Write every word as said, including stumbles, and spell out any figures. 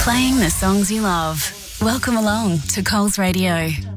Playing the songs you love. Welcome along to Coles Radio.